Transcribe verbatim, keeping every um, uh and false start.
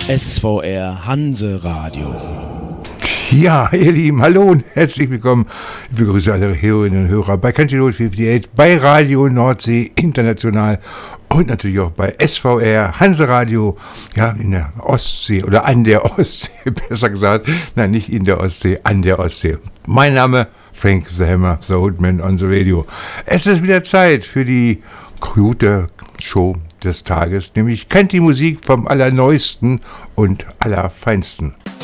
S V R Hanseradio. Ja, ihr Lieben, hallo und herzlich willkommen. Ich begrüße alle Hörerinnen und Hörer bei Country Road achtundfünfzig, bei Radio Nordsee International und natürlich auch bei S V R Hanseradio, ja, in der Ostsee oder an der Ostsee, besser gesagt. Nein, nicht in der Ostsee, an der Ostsee. Mein Name, Frank the Hammer, the Old Man on the Radio. Es ist wieder Zeit für die gute Show des Tages, nämlich Country Musik vom Allerneuesten und Allerfeinsten.